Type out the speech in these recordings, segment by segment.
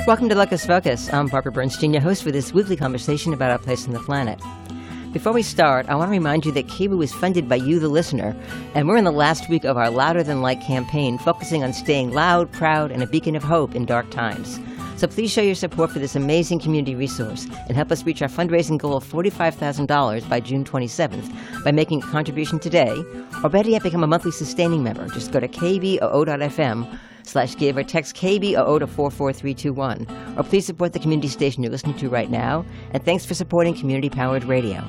Welcome to Locus Focus. I'm Barbara Bernstein, your host for this weekly conversation about our place on the planet. Before we start, I want to remind you that KBOO is funded by you, the listener, and we're in the last week of our Louder Than Light campaign, focusing on staying loud, proud, and a beacon of hope in dark times. So please show your support for this amazing community resource and help us reach our fundraising goal of $45,000 by June 27th by making a contribution today, or better yet, become a monthly sustaining member. Just go to kboo.fm/give or text KBOO to 44321. Or please support the community station you're listening to right now. And thanks for supporting community-powered radio.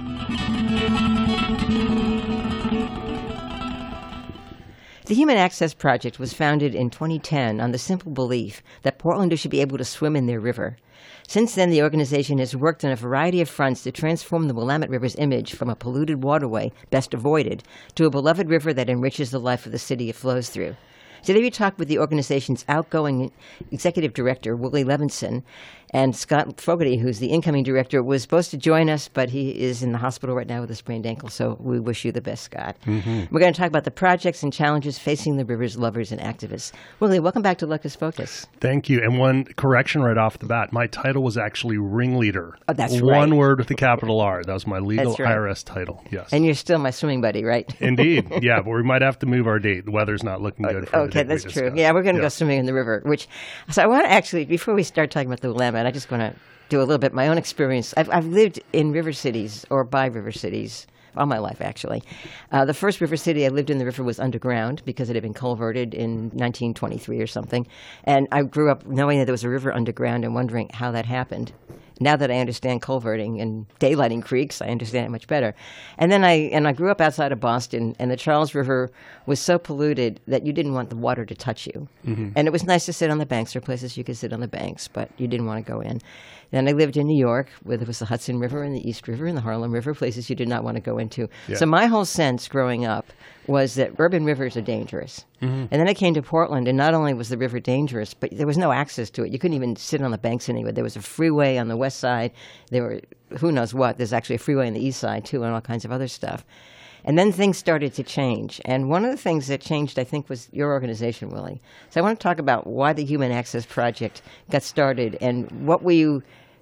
The Human Access Project was founded in 2010 on the simple belief that Portlanders should be able to swim in their river. Since then, the organization has worked on a variety of fronts to transform the Willamette River's image from a polluted waterway best avoided to a beloved river that enriches the life of the city it flows through. Today we talk with the organization's outgoing executive director, Willie Levinson, and Scott Fogarty, who's the incoming director, was supposed to join us, but he is in the hospital right now with a sprained ankle, so we wish you the best, Scott. Mm-hmm. We're going to talk about the projects and challenges facing the river's lovers and activists. Willie, welcome back to Locus Focus. Thank you. And one correction right off the bat, my title was actually ringleader. Oh, that's right. One word with a capital R. That was my legal IRS title, yes. And you're still my swimming buddy, right? Indeed, yeah, but we might have to move our date. The weather's not looking good for Okay, that's true. Yeah, we're going to go swimming in the river, so I want to actually, before we start talking about the Willamette, I just want to do a little bit my own experience. I've lived in river cities or by river cities all my life, actually. The first river city I lived in the river was underground because it had been culverted in 1923 or something. And I grew up knowing that there was a river underground and wondering how that happened. Now that I understand culverting and daylighting creeks, I understand it much better. And then I grew up outside of Boston, and the Charles River was so polluted that you didn't want the water to touch you. Mm-hmm. And it was nice to sit on the banks. There were places you could sit on the banks, but you didn't want to go in. Then I lived in New York, where there was the Hudson River and the East River and the Harlem River, places you did not want to go into. Yeah. So my whole sense growing up was that urban rivers are dangerous. Mm-hmm. And then I came to Portland, and not only was the river dangerous, but there was no access to it. You couldn't even sit on the banks anywhere. There was a freeway on the west side. There were who knows what. There's actually a freeway on the east side, too, and all kinds of other stuff. And then things started to change. And one of the things that changed, I think, was your organization, Willie. So I want to talk about why the Human Access Project got started and what were you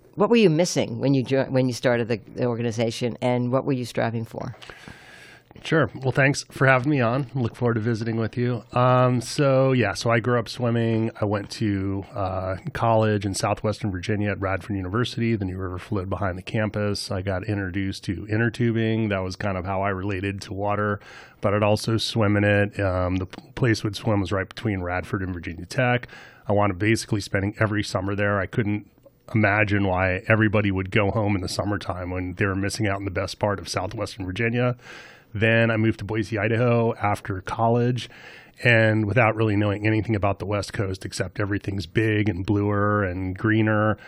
missing when you started the organization, and what were you striving for? Sure. Well, thanks for having me on. Look forward to visiting with you. So I grew up swimming. I went to college in southwestern Virginia at Radford University. The New River flowed behind the campus. I got introduced to inner tubing. That was kind of how I related to water, but I'd also swim in it. The place we'd swim was right between Radford and Virginia Tech. I wound up basically spending every summer there. I couldn't imagine why everybody would go home in the summertime when they were missing out on the best part of southwestern Virginia. Then I moved to Boise, Idaho after college, and without really knowing anything about the West Coast except everything's big and bluer and greener,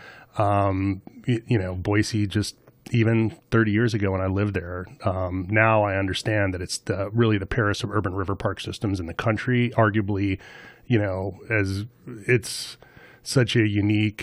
Boise just even 30 years ago when I lived there, now I understand that it's really the Paris of urban river park systems in the country, arguably, as it's such a unique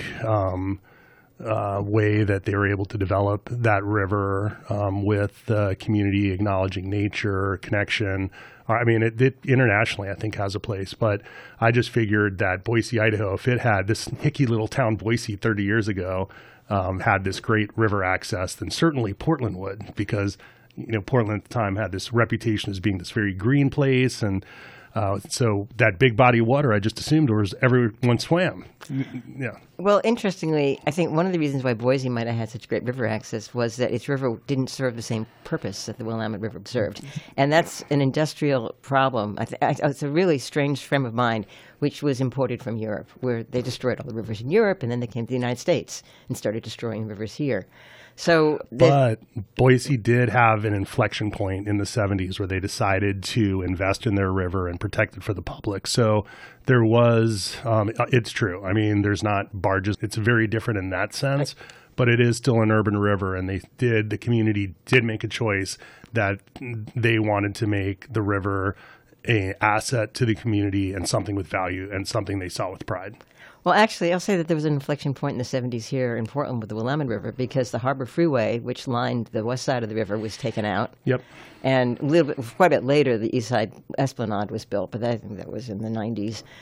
way that they were able to develop that river with the community acknowledging nature, connection. I mean, it internationally, I think, has a place. But I just figured that Boise, Idaho, if it had this hicky little town Boise 30 years ago, had this great river access, then certainly Portland would, because Portland at the time had this reputation as being this very green place, and so that big body of water, I just assumed was everyone swam. Yeah. Well, interestingly, I think one of the reasons why Boise might have had such great river access was that its river didn't serve the same purpose that the Willamette River served. And that's an industrial problem. It's a really strange frame of mind, which was imported from Europe, where they destroyed all the rivers in Europe, and then they came to the United States and started destroying rivers here. But Boise did have an inflection point in the 70s where they decided to invest in their river and protect it for the public. So there was, it's true. I mean, there's not barges. It's very different in that sense, but it is still an urban river. And the community did make a choice that they wanted to make the river an asset to the community and something with value and something they saw with pride. Well, actually, I'll say that there was an inflection point in the 70s here in Portland with the Willamette River because the Harbor Freeway, which lined the west side of the river, was taken out. Yep. And quite a bit later, the east side Esplanade was built, but I think that was in the 90s.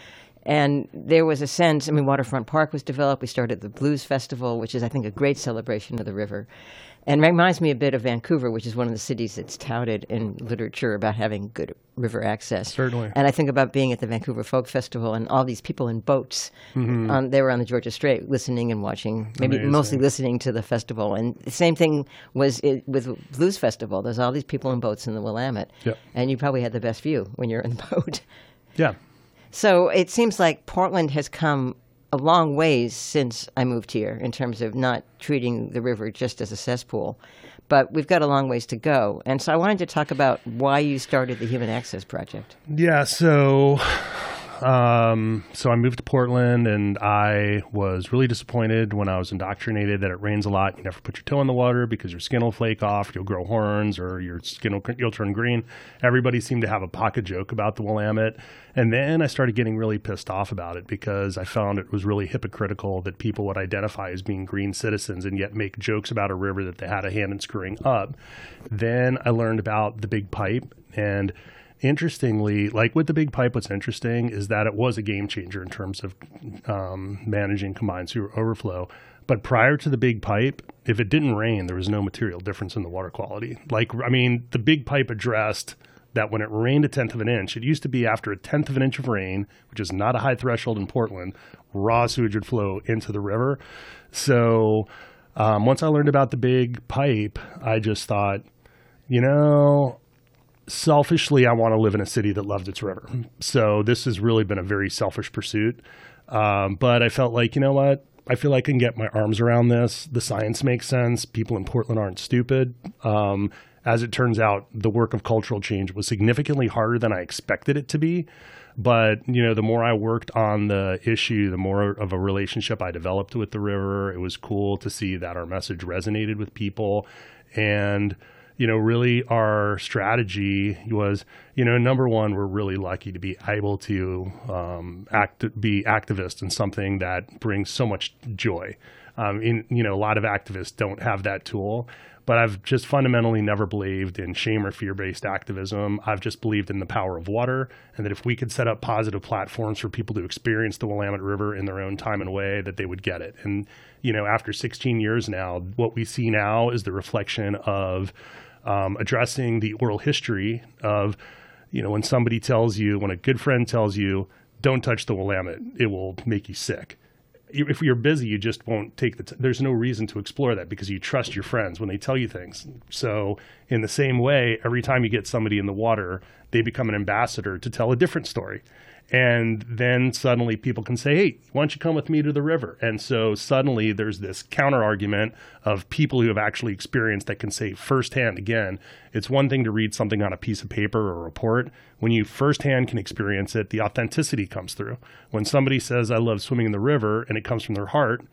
And there was a sense, I mean, Waterfront Park was developed. We started the Blues Festival, which is, I think, a great celebration of the river. And reminds me a bit of Vancouver, which is one of the cities that's touted in literature about having good river access. Certainly. And I think about being at the Vancouver Folk Festival and all these people in boats. They were on the Georgia Strait listening and watching, maybe Amazing. mostly listening to the festival. And the same thing was with Blues Festival. There's all these people in boats in the Willamette. Yep. And you probably had the best view when you're in the boat. Yeah. So it seems like Portland has come a long ways since I moved here in terms of not treating the river just as a cesspool. But we've got a long ways to go. And so I wanted to talk about why you started the Human Access Project. Yeah, so I moved to Portland, and I was really disappointed when I was indoctrinated that it rains a lot. You never put your toe in the water because your skin will flake off, you'll grow horns, or you'll turn green. Everybody seemed to have a pocket joke about the Willamette. And then I started getting really pissed off about it because I found it was really hypocritical that people would identify as being green citizens and yet make jokes about a river that they had a hand in screwing up. Then I learned about the Big Pipe, and interestingly, like with the Big Pipe, what's interesting is that it was a game changer in terms of managing combined sewer overflow. But prior to the Big Pipe, if it didn't rain, there was no material difference in the water quality. The Big Pipe addressed that when it rained 1/10 of an inch, it used to be after 1/10 of an inch of rain, which is not a high threshold in Portland, raw sewage would flow into the river. So once I learned about the Big Pipe, I just thought, selfishly, I want to live in a city that loves its river. So this has really been a very selfish pursuit. But I felt like, you know what? I feel like I can get my arms around this. The science makes sense. People in Portland aren't stupid. As it turns out, the work of cultural change was significantly harder than I expected it to be. But, the more I worked on the issue, the more of a relationship I developed with the river. It was cool to see that our message resonated with people. And really our strategy was, number one, we're really lucky to be able to be activists in something that brings so much joy. A lot of activists don't have that tool, but I've just fundamentally never believed in shame or fear-based activism. I've just believed in the power of water, and that if we could set up positive platforms for people to experience the Willamette River in their own time and way, that they would get it. And, after 16 years now, what we see now is the reflection of addressing the oral history of, when a good friend tells you, don't touch the Willamette, it will make you sick. If you're busy, you just won't take there's no reason to explore that because you trust your friends when they tell you things. So in the same way, every time you get somebody in the water, they become an ambassador to tell a different story. And then suddenly people can say, hey, why don't you come with me to the river? And so suddenly there's this counter argument of people who have actually experienced that can say firsthand, again, it's one thing to read something on a piece of paper or a report. When you firsthand can experience it, the authenticity comes through. When somebody says, I love swimming in the river, and it comes from their heart,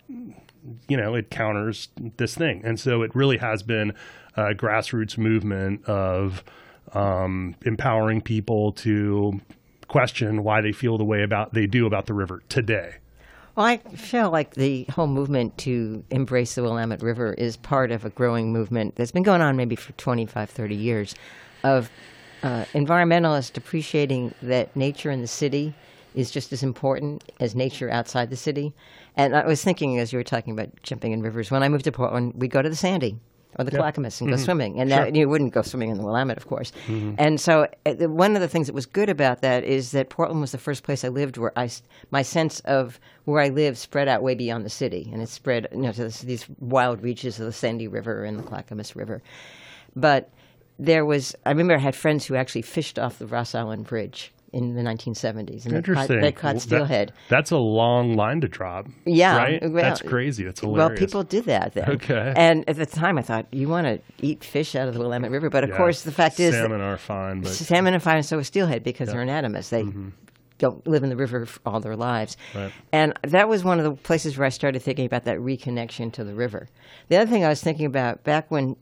it counters this thing. And so it really has been a grassroots movement of empowering people to question why they feel the way they do about the river today. Well, I feel like the whole movement to embrace the Willamette River is part of a growing movement that's been going on maybe for 25, 30 years of environmentalists appreciating that nature in the city is just as important as nature outside the city. And I was thinking, as you were talking about jumping in rivers, when I moved to Portland, we'd go to the Sandy or the Clackamas and go swimming. And that, you wouldn't go swimming in the Willamette, of course. And so one of the things that was good about that is that Portland was the first place I lived where my sense of where I lived spread out way beyond the city. And it spread to these wild reaches of the Sandy River and the Clackamas River. But I remember I had friends who actually fished off the Ross Island Bridge in the 1970s. And Interesting. They caught steelhead. That's a long line to drop. Yeah. Right? Well, that's crazy. That's hilarious. Well, people did that then. Okay. And at the time, I thought, you want to eat fish out of the Willamette River. But, of course, the fact is salmon are fine. But salmon are fine, and so is steelhead because they're anadromous. They don't live in the river all their lives. Right. And that was one of the places where I started thinking about that reconnection to the river. The other thing I was thinking about, back when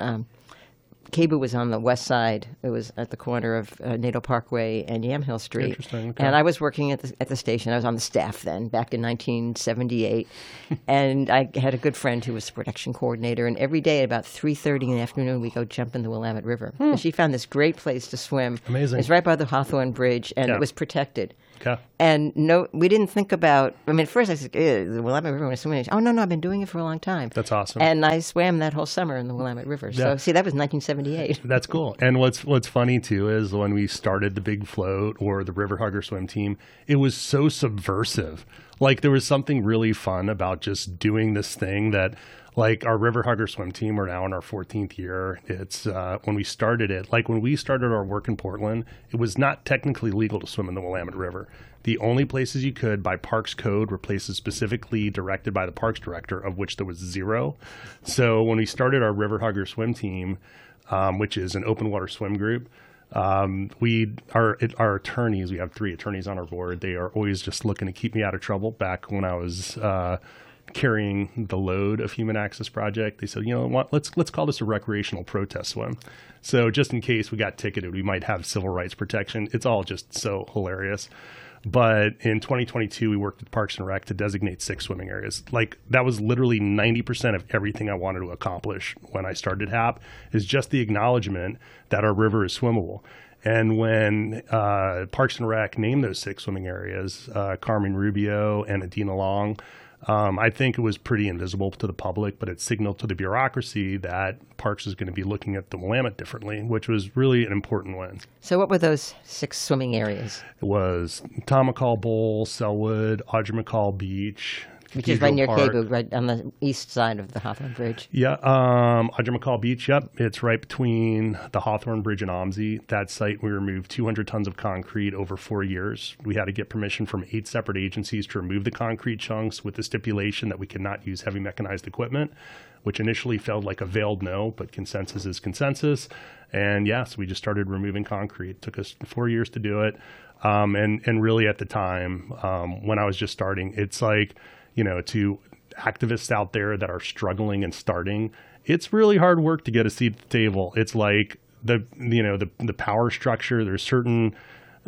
Cebu was on the west side. It was at the corner of Natal Parkway and Yamhill Street. Interesting. Okay. And I was working at the station. I was on the staff then, back in 1978. And I had a good friend who was the production coordinator. And every day at about 3:30 in the afternoon, we go jump in the Willamette River. And she found this great place to swim. Amazing. It's right by the Hawthorne Bridge, and it was protected. Okay. And no, we didn't think about. I mean, at first I said, "The Willamette River." Was swimming. Oh no, I've been doing it for a long time. That's awesome. And I swam that whole summer in the Willamette River. So Yeah. see, that was 1978. That's cool. And what's funny too is when we started the Big Float or the River Hugger swim team, it was so subversive. Like there was something really fun about just doing this thing that, like our River Hugger swim team, we're now in our 14th year. It's when we started it, like when we started our work in Portland, it was not technically legal to swim in the Willamette River. The only places you could by Parks Code were places specifically directed by the Parks Director, of which there was 0. So when we started our River Hugger swim team, which is an open water swim group, our attorneys, we have 3 attorneys on our board. They are always just looking to keep me out of trouble. Back when I was carrying the load of Human Access Project, they said, you know what, let's call this a recreational protest swim. So just in case we got ticketed, we might have civil rights protection. It's all just so hilarious. But in 2022, we worked with Parks and Rec to designate 6 swimming areas. Like that was literally 90% of everything I wanted to accomplish when I started HAP, is just the acknowledgement that our river is swimmable. And when Parks and Rec named those 6 swimming areas, Carmen Rubio and Adina Long, I think it was pretty invisible to the public, but it signaled to the bureaucracy that Parks is going to be looking at the Willamette differently, which was really an important win. So what were those 6 swimming areas? It was Tomahawk Bowl, Selwood, Audrey McCall Beach, Which is right near Park. Kagu, right on the east side of the Hawthorne Bridge. Yeah, Audrey McCall Beach, yep. It's right between the Hawthorne Bridge and OMSI. That site, we removed 200 tons of concrete over 4 years. We had to get permission from 8 separate agencies to remove the concrete chunks with the stipulation that we could not use heavy mechanized equipment, which initially felt like a veiled no, but consensus is consensus. And yes, we just started removing concrete. It took us 4 years to do it. And really at the time, when I was just starting, it's like, you know, to activists out there that are struggling and starting, it's really hard work to get a seat at the table. It's like the power structure. There's certain,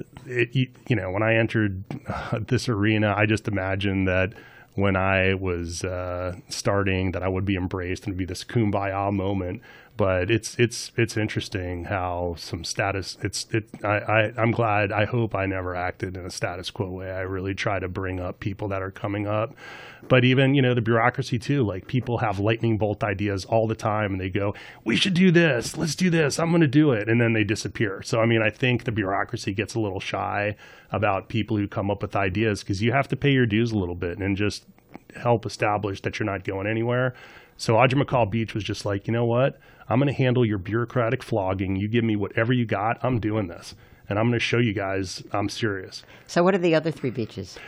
when I entered this arena, I just imagined that when I was starting, that I would be embraced and it'd be this kumbaya moment. But it's interesting how some status. I'm glad. I hope I never acted in a status quo way. I really try to bring up people that are coming up. But even the bureaucracy too. Like people have lightning bolt ideas all the time, and they go, "We should do this. Let's do this. I'm going to do it," and then they disappear. So I mean, I think the bureaucracy gets a little shy about people who come up with ideas, because you have to pay your dues a little bit and just help establish that you're not going anywhere. So Audrey McCall Beach was just like, you know what? I'm going to handle your bureaucratic flogging. You give me whatever you got. I'm doing this. And I'm going to show you guys I'm serious. So what are the other 3 beaches?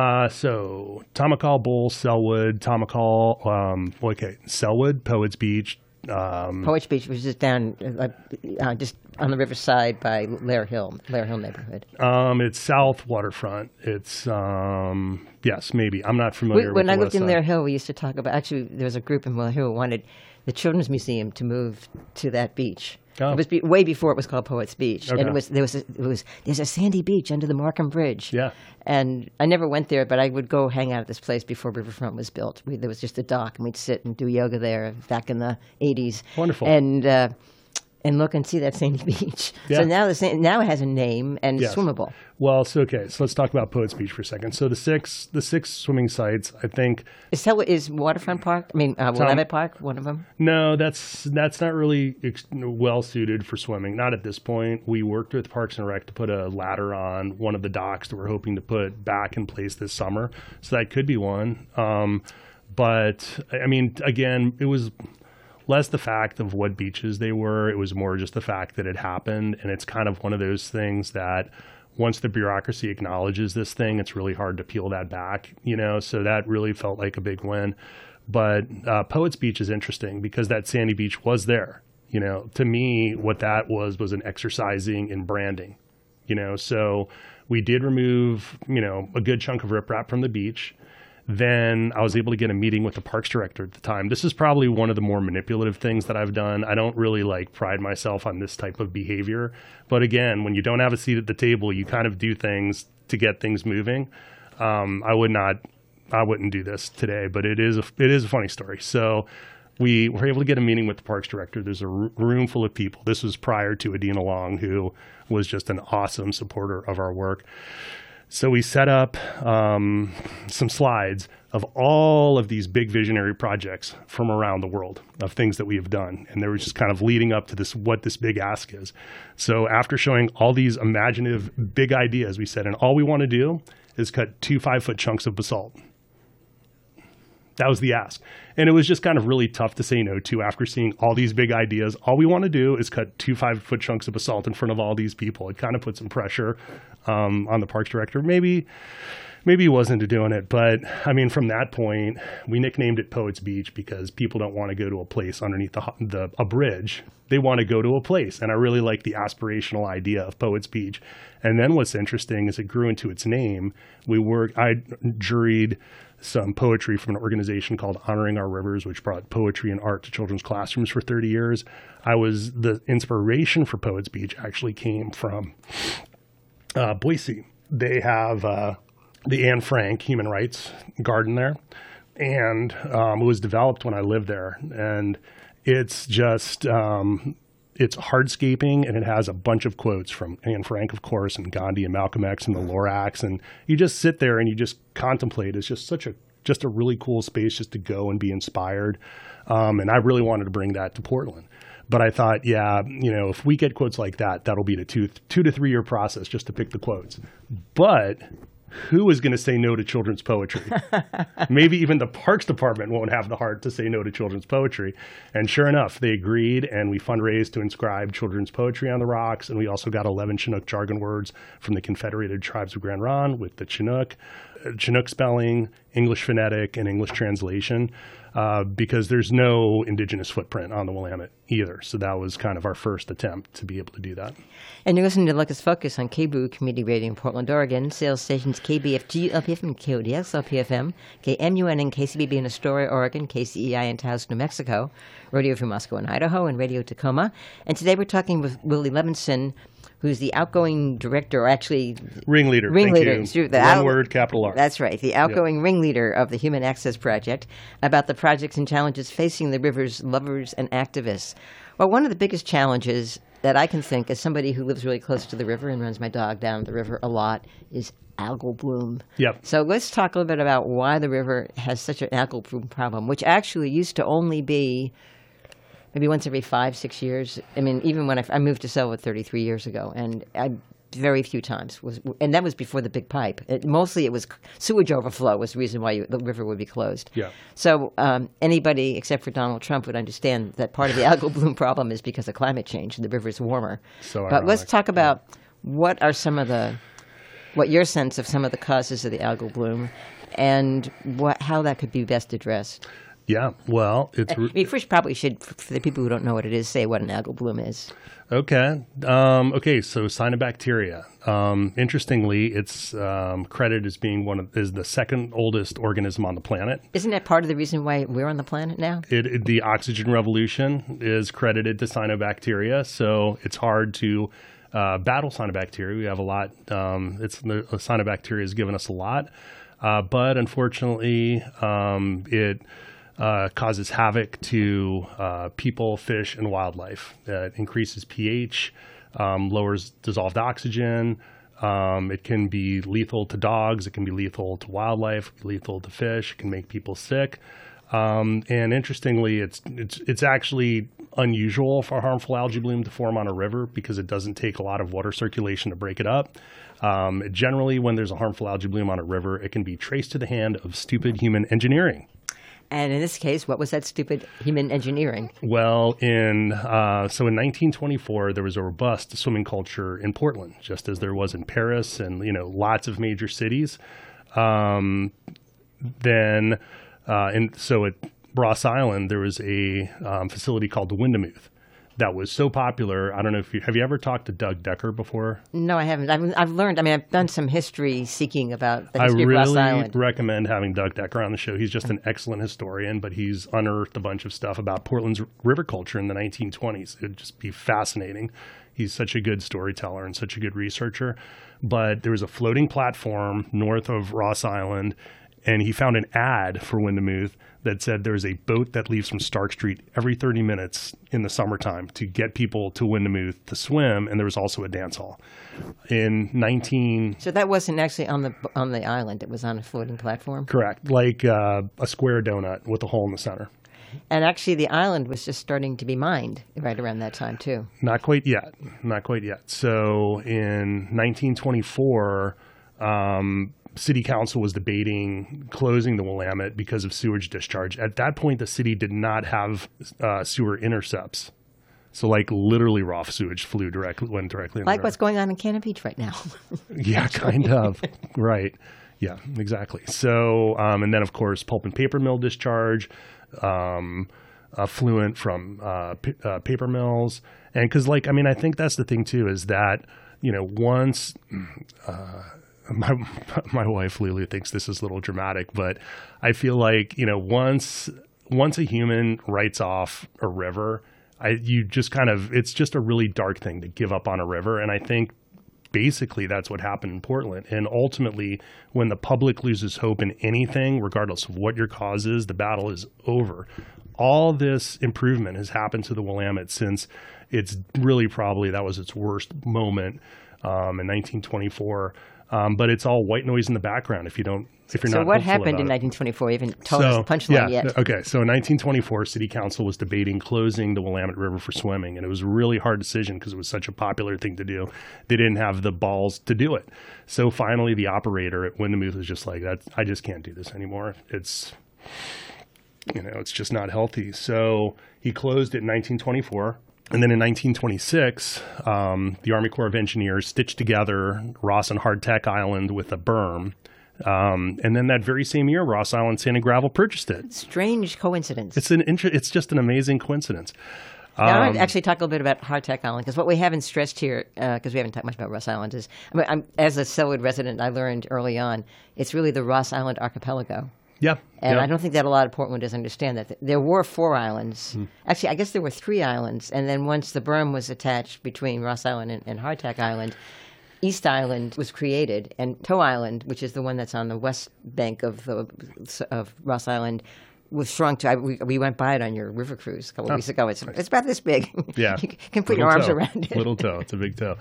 So Tomahawk Bowl, Selwood, Selwood, Poets Beach. Poets Beach was just down, just on the riverside by Lair Hill neighborhood. It's south waterfront. It's, yes, maybe. I'm not familiar with when the I lived west in side. Lair Hill, we used to talk about, actually, there was a group in Lair Hill who wanted the Children's Museum to move to that beach. Oh. It was way before it was called Poets Beach, Okay. and there's a sandy beach under the Markham Bridge. Yeah. And I never went there, but I would go hang out at this place before Riverfront was built. There was just a dock, and we'd sit and do yoga there back in the 80s. Wonderful. And look and see that sandy beach. Yeah. So now it has a name and Yes. it's swimmable. Well, so let's talk about Poets Beach for a second. So the six swimming sites, I think. Is Waterfront Park? Willamette Park one of them? No, that's not really well suited for swimming. Not at this point. We worked with Parks and Rec to put a ladder on one of the docks that we're hoping to put back in place this summer. So that could be one. But I mean, again, it was less the fact of what beaches they were. It was more just the fact that it happened. And it's kind of one of those things that once the bureaucracy acknowledges this thing, it's really hard to peel that back, so that really felt like a big win. But Poets Beach is interesting because that sandy beach was there. To me, what that was an exercising in branding, so we did remove, a good chunk of riprap from the beach. Then I was able to get a meeting with the parks director at the time. This is probably one of the more manipulative things that I've done. I don't really pride myself on this type of behavior. But again, when you don't have a seat at the table, you kind of do things to get things moving. I wouldn't do this today, but it is a funny story. So we were able to get a meeting with the parks director. There's a room full of people. This was prior to Adina Long, who was just an awesome supporter of our work. So we set up some slides of all of these big visionary projects from around the world of things that we have done. And they were just kind of leading up to this, what this big ask is. So after showing all these imaginative big ideas, we said, and all we want to do is cut 2 5-foot chunks of basalt. That was the ask. And it was just kind of really tough to say no to after seeing all these big ideas. All we want to do is cut 2 5-foot chunks of basalt in front of all these people. It kind of put some pressure on the parks director. Maybe he wasn't doing it, but I mean, from that point, we nicknamed it Poets Beach because people don't want to go to a place underneath a bridge. They want to go to a place. And I really like the aspirational idea of Poets Beach. And then what's interesting is it grew into its name. I juried some poetry from an organization called Honoring Our Rivers, which brought poetry and art to children's classrooms for 30 years. The inspiration for Poets Beach actually came from Boise. They have the Anne Frank Human Rights Garden there, and it was developed when I lived there. And it's just it's hardscaping, and it has a bunch of quotes from Anne Frank, of course, and Gandhi and Malcolm X and the Lorax. And you just sit there and you just contemplate. It's just just a really cool space just to go and be inspired. And I really wanted to bring that to Portland. But I thought, if we get quotes like that, that'll be the 2 to 3 year process just to pick the quotes. But who is going to say no to children's poetry? Maybe even the Parks Department won't have the heart to say no to children's poetry. And sure enough, they agreed, and we fundraised to inscribe children's poetry on the rocks. And we also got 11 Chinook jargon words from the Confederated Tribes of Grand Ronde with the Chinook spelling, English phonetic, and English translation, because there's no indigenous footprint on the Willamette either. So that was kind of our first attempt to be able to do that. And you're listening to Locust Focus on KBOO Community Radio in Portland, Oregon. Sales stations KBFG, LPFM, KODX, LPFM, KMUN and KCBB in Astoria, Oregon, KCEI in Taos, New Mexico, Radio Free Moscow in Idaho, and Radio Tacoma. And today we're talking with Willie Levinson, who's the outgoing director, or actually ringleader. Thank you. One word, capital R. That's right. The outgoing ringleader of the Human Access Project, about the projects and challenges facing the river's lovers and activists. Well, one of the biggest challenges that I can think as somebody who lives really close to the river and runs my dog down the river a lot is algal bloom. Yep. So let's talk a little bit about why the river has such an algal bloom problem, which actually used to only be maybe once every 5-6 years. I mean, even when I moved to Selwood 33 years ago, and very few times and that was before the big pipe. Mostly it was sewage overflow was the reason why the river would be closed. Yeah. So anybody except for Donald Trump would understand that part of the algal bloom problem is because of climate change and the river's warmer. So but let's talk about what your sense of some of the causes of the algal bloom and how that could be best addressed. Yeah, well, we first probably should, for the people who don't know what it is, say what an algal bloom is. Okay. So cyanobacteria. Interestingly, it's credited as being is the second oldest organism on the planet. Isn't that part of the reason why we're on the planet now? The oxygen revolution is credited to cyanobacteria, so it's hard to battle cyanobacteria. We have a lot. The cyanobacteria has given us a lot, but unfortunately, it causes havoc to people, fish, and wildlife. It increases pH, lowers dissolved oxygen. It can be lethal to dogs. It can be lethal to wildlife, lethal to fish. It can make people sick. And interestingly, it's actually unusual for harmful algae bloom to form on a river because it doesn't take a lot of water circulation to break it up. Generally, when there's a harmful algae bloom on a river, it can be traced to the hand of stupid human engineering. And in this case, what was that stupid human engineering? Well, in 1924, there was a robust swimming culture in Portland, just as there was in Paris and lots of major cities. At Ross Island, there was a facility called the Windemuth that was so popular. I don't know have you ever talked to Doug Decker before? No, I haven't. I've learned. I've done some history seeking about the history of Ross Island. I really recommend having Doug Decker on the show. He's just an excellent historian, but he's unearthed a bunch of stuff about Portland's river culture in the 1920s. It'd just be fascinating. He's such a good storyteller and such a good researcher. But there was a floating platform north of Ross Island, And he found an ad for Windemuth that said there's a boat that leaves from Stark Street every 30 minutes in the summertime to get people to Windemuth to swim. And there was also a dance hall. So that wasn't actually on the island. It was on a floating platform? Correct. Like a square donut with a hole in the center. And actually the island was just starting to be mined right around that time too. Not quite yet. Not quite yet. So in 1924, City Council was debating closing the Willamette because of sewage discharge. At that point, the city did not have sewer intercepts. So like literally raw sewage went directly in the river. Like what's going on in Cannon Beach right now. Yeah, kind of. Right. Yeah, exactly. So, and then of course, pulp and paper mill discharge, affluent from paper mills. And because I think that's the thing too, is that, once my wife Lulu thinks this is a little dramatic, but I feel like, once a human writes off a river, it's just a really dark thing to give up on a river. And I think basically that's what happened in Portland. And ultimately, when the public loses hope in anything, regardless of what your cause is, the battle is over. All this improvement has happened to the Willamette since it's really probably that was its worst moment in 1924. But it's all white noise in the background if you're not. So what happened in 1924? You haven't told us the punchline yet. Okay, so in 1924, City Council was debating closing the Willamette River for swimming, and it was a really hard decision because it was such a popular thing to do. They didn't have the balls to do it. So finally, the operator at Windemuth was just like, I just can't do this anymore. It's just not healthy. So he closed it in 1924. And then in 1926, the Army Corps of Engineers stitched together Ross and Hardtack Island with a berm. And then that very same year, Ross Island Sand and Gravel purchased it. Strange coincidence. It's just an amazing coincidence. Now, I want to actually talk a little bit about Hardtack Island, because what we haven't stressed here, because we haven't talked much about Ross Island, is as a Selwood resident, I learned early on, it's really the Ross Island archipelago. Yeah. And I don't think that a lot of Portlanders understand that. There were 4 islands. Actually, I guess there were 3 islands. And then once the berm was attached between Ross Island and Hardtack Island, East Island was created. And Toe Island, which is the one that's on the west bank of Ross Island, was shrunk to. We went by it on your river cruise a couple of weeks ago. It's about this big. Yeah. You can put your arms around it. Little toe. It's a big toe.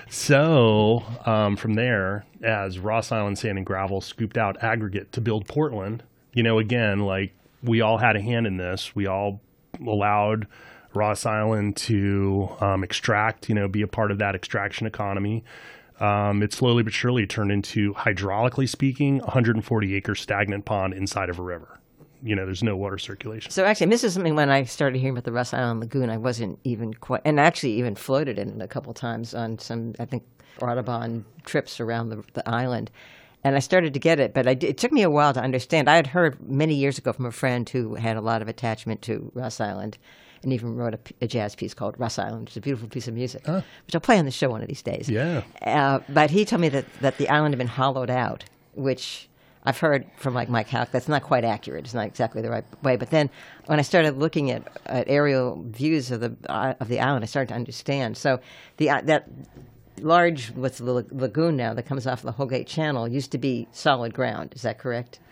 So from there, as Ross Island Sand and Gravel scooped out aggregate to build Portland, again, like we all had a hand in this. We all allowed Ross Island to extract, be a part of that extraction economy. It slowly but surely turned into, hydraulically speaking, 140-acre stagnant pond inside of a river. There's no water circulation. So actually, this is something when I started hearing about the Ross Island Lagoon, I wasn't even quite, and I actually even floated in it a couple times on some, I think, Audubon trips around the island. And I started to get it, but it took me a while to understand. I had heard many years ago from a friend who had a lot of attachment to Ross Island and even wrote a jazz piece called Ross Island, which is a beautiful piece of music, which I'll play on the show one of these days. Yeah. But he told me that the island had been hollowed out, which I've heard from Mike Houck, that's not quite accurate. It's not exactly the right way. But then when I started looking at aerial views of the island, I started to understand. So that large, what's the lagoon now that comes off the Holgate Channel used to be solid ground. Is that correct?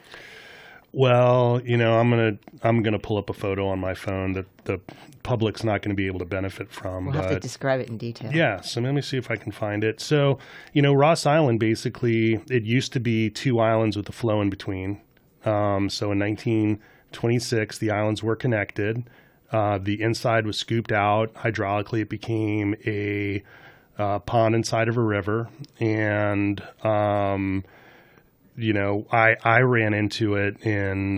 Well, I'm gonna pull up a photo on my phone that the public's not going to be able to benefit from. We'll have to describe it in detail. Yeah, so let me see if I can find it. So, Ross Island, basically, it used to be 2 islands with a flow in between. So in 1926, the islands were connected. The inside was scooped out. Hydraulically, it became a pond inside of a river. And, I ran into it in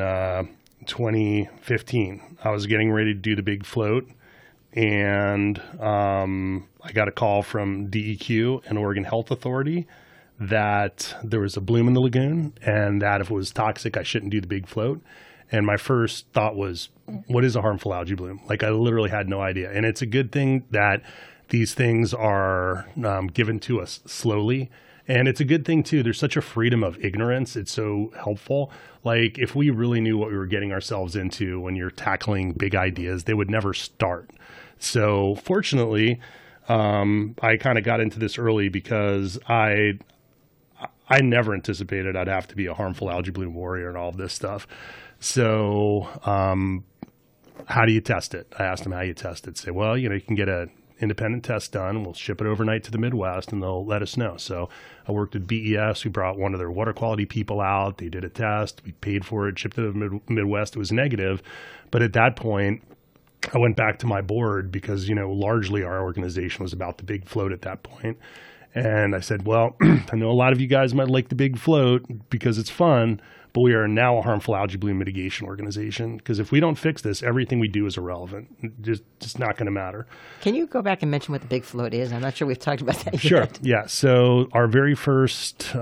2015. I was getting ready to do the big float, and I got a call from DEQ and Oregon Health Authority that there was a bloom in the lagoon and that if it was toxic, I shouldn't do the big float. And my first thought was, what is a harmful algae bloom? Like, I literally had no idea. And it's a good thing that these things are given to us slowly. And it's a good thing, too. There's such a freedom of ignorance. It's so helpful. Like, if we really knew what we were getting ourselves into when you're tackling big ideas, they would never start. So fortunately, I kind of got into this early because I I never anticipated I'd have to be a harmful algae bloom warrior and all of this stuff. So how do you test it? I asked them how you test it. Say, well, you can get an independent test done. We'll ship it overnight to the Midwest, and they'll let us know. So I worked at BES. We brought one of their water quality people out. They did a test. We paid for it, shipped it to the Midwest. It was negative. But at that point, I went back to my board because, largely our organization was about the big float at that point. And I said, well, I know a lot of you guys might like the big float because it's fun, but we are now a harmful algae bloom mitigation organization, because if we don't fix this, everything we do is irrelevant. Just not going to matter. Can you go back and mention what the big float is? I'm not sure we've talked about that yet. Sure. Yeah. So our very first,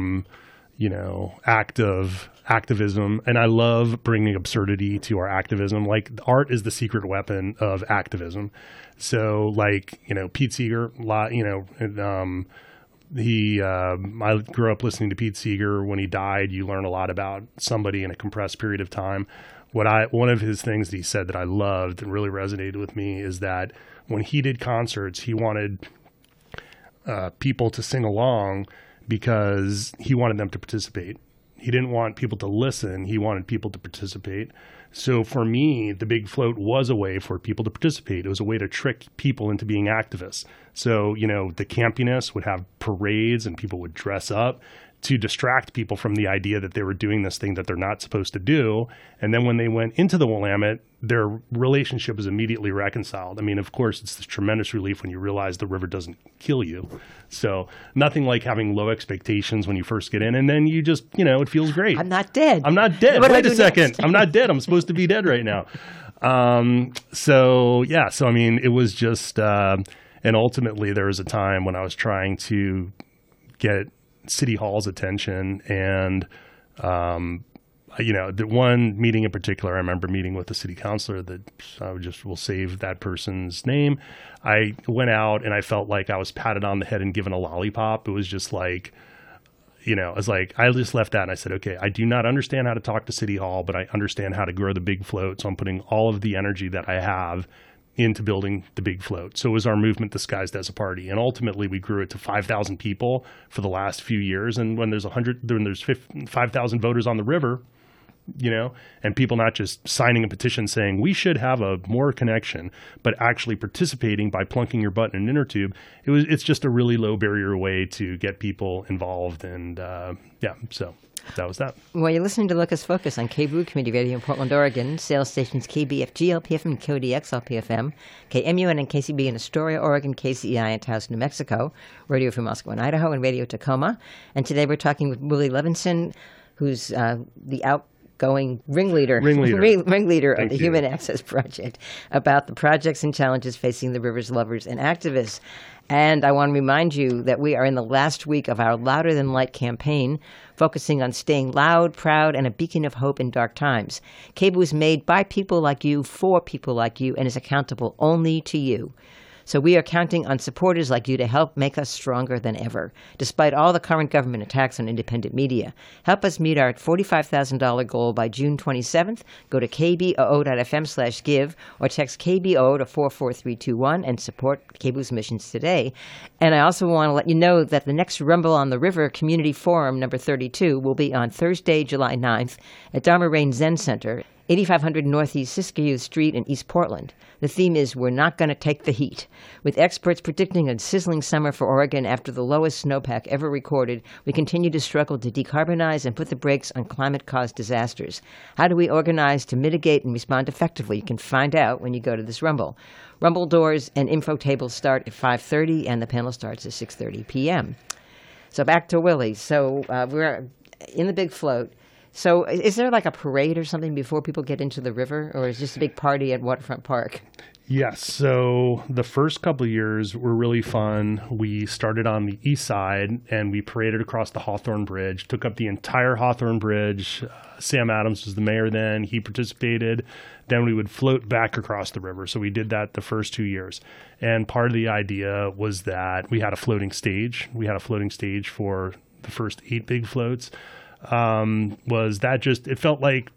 act of activism, and I love bringing absurdity to our activism. Like, art is the secret weapon of activism. So, Pete Seeger, I grew up listening to Pete Seeger. When he died, you learn a lot about somebody in a compressed period of time. One of his things that he said that I loved and really resonated with me is that when he did concerts, he wanted people to sing along because he wanted them to participate. He didn't want people to listen. He wanted people to participate. So for me, the big float was a way for people to participate. It was a way to trick people into being activists. So, the campiness would have parades and people would dress up to distract people from the idea that they were doing this thing that they're not supposed to do. And then when they went into the Willamette, their relationship was immediately reconciled. I mean, of course, it's this tremendous relief when you realize the river doesn't kill you. So nothing like having low expectations when you first get in. And then you just, it feels great. I'm not dead. I'm not dead. What Wait do I a do second. next? I'm not dead. I'm supposed to be dead right now. So I mean, it was just, and ultimately there was a time when I was trying to get City Hall's attention, and the one meeting in particular, I remember meeting with the city councilor that we'll save that person's name. I went out and I felt like I was patted on the head and given a lollipop. It was just like, I was like, I just left that and I said, okay, I do not understand how to talk to City Hall, but I understand how to grow the big float. So I'm putting all of the energy that I have into building the big float. So it was our movement disguised as a party. And ultimately we grew it to 5,000 people for the last few years. And when there's 5,000 voters on the river, and people not just signing a petition saying we should have a more connection, but actually participating by plunking your butt in an inner tube, it's just a really low barrier way to get people involved. And so that was that. Well, you're listening to Locus Focus on KBOO Community Radio in Portland, Oregon. Sales stations KBFG LPFM and KODX LPFM, KMUN and KCB in Astoria, Oregon, KCEI in Taos, New Mexico, Radio Free Moscow in Idaho, and Radio Tacoma. And today we're talking with Willie Levinson, who's the outgoing ringleader of the Human Access Project, about the projects and challenges facing the river's lovers and activists. And I want to remind you that we are in the last week of our Louder Than Light campaign, focusing on staying loud, proud, and a beacon of hope in dark times. KBOO is made by people like you, for people like you, and is accountable only to you. So we are counting on supporters like you to help make us stronger than ever, despite all the current government attacks on independent media. Help us meet our $45,000 goal by June 27th. Go to kboo.fm/give or text KBO to 44321 and support KBOO's missions today. And I also want to let you know that the next Rumble on the River Community Forum number 32 will be on Thursday, July 9th at Dharma Rain Zen Center, 8500 Northeast Siskiyou Street in East Portland. The theme is We're Not Going to Take the Heat. With experts predicting a sizzling summer for Oregon after the lowest snowpack ever recorded, we continue to struggle to decarbonize and put the brakes on climate-caused disasters. How do we organize to mitigate and respond effectively? You can find out when you go to this Rumble. Rumble doors and info tables start at 5:30 and the panel starts at 6:30 p.m. So back to Willie. So we're in the big float. So is there like a parade or something before people get into the river, or is it just a big party at Waterfront Park? Yes. So the first couple of years were really fun. We started on the east side and we paraded across the Hawthorne Bridge, took up the entire Hawthorne Bridge. Sam Adams was the mayor then. He participated. Then we would float back across the river. So we did that the first 2 years. And part of the idea was that we had a floating stage. We had a floating stage for the first 8 big floats. It felt like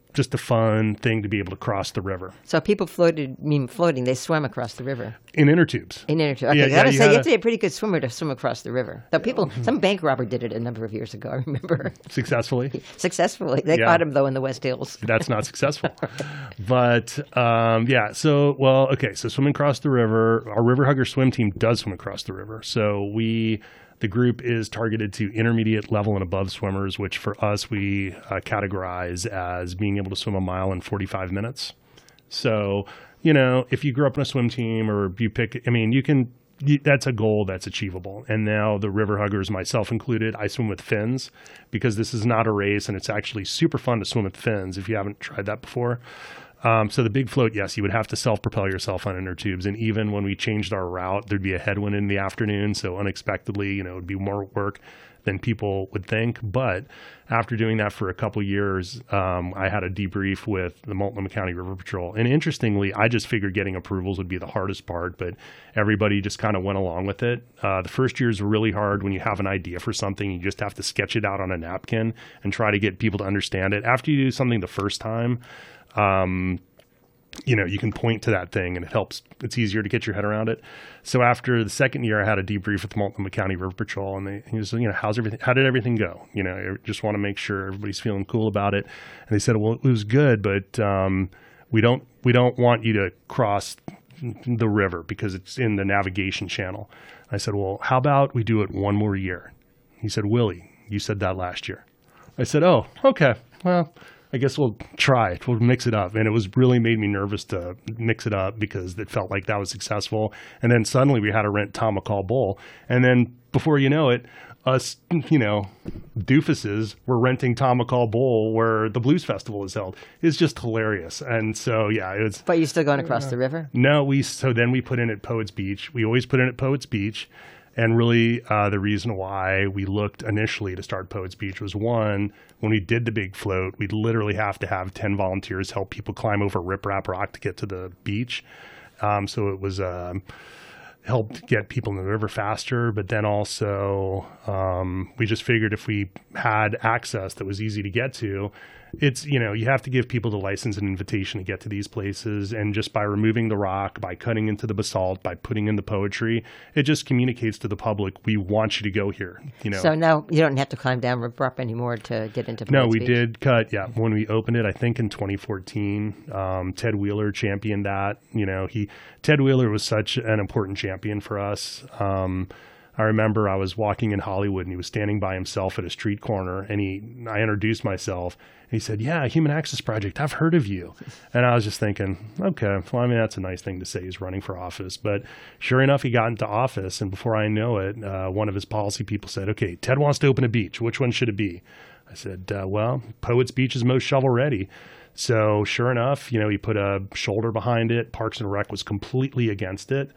just a fun thing to be able to cross the river. So people floating, they swam across the river. In inner tubes. In inner tubes. Okay, you have to be a pretty good swimmer to swim across the river. Though some bank robber did it a number of years ago, I remember. Successfully? Successfully. They caught him, though, in the West Hills. That's not successful. But, so swimming across the river, our River Hugger swim team does swim across the river. So the group is targeted to intermediate level and above swimmers, which for us, we categorize as being able to swim a mile in 45 minutes. So, if you grew up in a swim team or that's a goal that's achievable. And now the River Huggers, myself included, I swim with fins because this is not a race and it's actually super fun to swim with fins if you haven't tried that before. So the big float, yes, you would have to self-propel yourself on inner tubes. And even when we changed our route, there'd be a headwind in the afternoon. So unexpectedly, it would be more work than people would think. But after doing that for a couple years, I had a debrief with the Multnomah County River Patrol. And interestingly, I just figured getting approvals would be the hardest part, but everybody just kind of went along with it. The first year is really hard when you have an idea for something. You just have to sketch it out on a napkin and try to get people to understand it. After you do something the first time, you can point to that thing and it helps. It's easier to get your head around it. So after the second year, I had a debrief with the Multnomah County River Patrol, and he was, how did everything go? I just want to make sure everybody's feeling cool about it. And they said, well, it was good, but we don't want you to cross the river because it's in the navigation channel. I said, well, how about we do it one more year? He said, Willie, you said that last year. I said, oh, okay, well, I guess we'll try it. We'll mix it up. And it was really made me nervous to mix it up because it felt like that was successful. And then suddenly we had to rent Tom McCall Bowl. And then before you know it, us, doofuses were renting Tom McCall Bowl where the Blues Festival is held. It's just hilarious. And so, it was. But you're still going across the river? No, then we put in at Poets Beach. We always put in at Poets Beach. And really, the reason why we looked initially to start Poets Beach was, one, when we did the big float, we'd literally have to have 10 volunteers help people climb over Rip Rap Rock to get to the beach. So it was helped get people in the river faster. But then also, we just figured if we had access that was easy to get to, it's, you have to give people the license and invitation to get to these places. And just by removing the rock, by cutting into the basalt, by putting in the poetry, it just communicates to the public, we want you to go here. So now you don't have to climb down Rip Rap anymore to get into Poets No, we Beach. did cut, when we opened it, I think in 2014, Ted Wheeler championed that. Ted Wheeler was such an important champion for us. I remember I was walking in Hollywood and he was standing by himself at a street corner and I introduced myself and he said, yeah, Human Access Project, I've heard of you. And I was just thinking, okay, well, that's a nice thing to say. He's running for office. But sure enough, he got into office. And before I know it, one of his policy people said, okay, Ted wants to open a beach. Which one should it be? I said, well, Poets Beach is most shovel ready. So sure enough, he put a shoulder behind it. Parks and Rec was completely against it.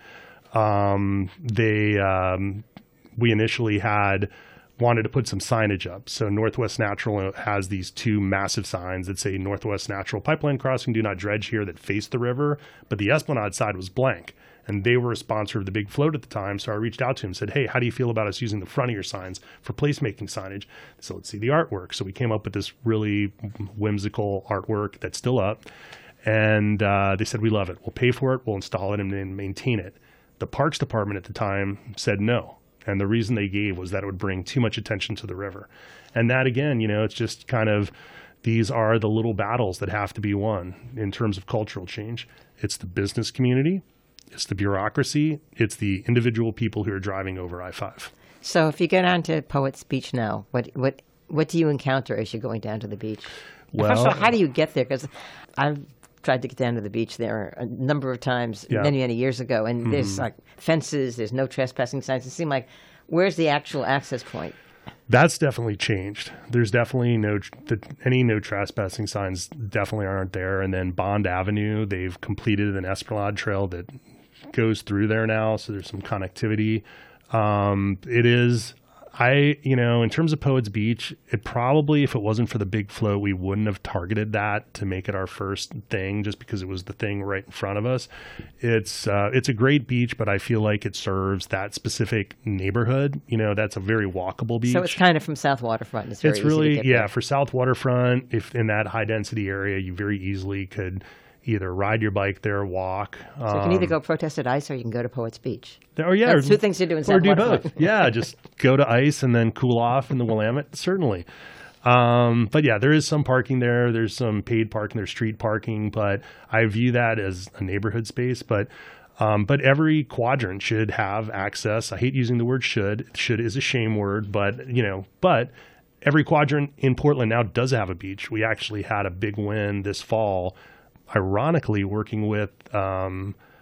We initially wanted to put some signage up. So Northwest Natural has these two massive signs that say Northwest Natural Pipeline Crossing, do not dredge here, that face the river. But the Esplanade side was blank. And they were a sponsor of the big float at the time. So I reached out to him and said, hey, how do you feel about us using the front of your signs for placemaking signage? So let's see the artwork. So we came up with this really whimsical artwork that's still up. And they said, we love it. We'll pay for it. We'll install it and then maintain it. The Parks Department at the time said no. And the reason they gave was that it would bring too much attention to the river. And that, again, it's just kind of, these are the little battles that have to be won in terms of cultural change. It's the business community, it's the bureaucracy, it's the individual people who are driving over I-5. So if you go down to Poets Beach now, what do you encounter as you're going down to the beach? Well, first of all, how do you get there? Because I've tried to get down to the beach there a number of times, many years ago, and there's like fences, there's no trespassing signs. It seemed like, where's the actual access point? That's definitely changed. There's definitely no trespassing signs definitely aren't there. And then Bond Avenue, they've completed an Esplanade trail that goes through there now, so there's some connectivity. It is, In terms of Poets Beach, it probably, if it wasn't for the big float, we wouldn't have targeted that to make it our first thing, just because it was the thing right in front of us. It's a great beach, but I feel like it serves that specific neighborhood. That's a very walkable beach. So it's kind of from South Waterfront. It's very really, easy to get there. for South Waterfront, if in that high density area, you very easily could either ride your bike there or walk. So you can either go protest at ICE or you can go to Poets Beach. That's two things to do in or South do Waterfront. both. Yeah, just go to ICE and then cool off in the Willamette, certainly. But yeah, there is some parking there. There's some paid parking. There's street parking, but I view that as a neighborhood space. But every quadrant should have access. I hate using the word should. Should is a shame word, but every quadrant in Portland now does have a beach. We actually had a big win this fall, ironically working with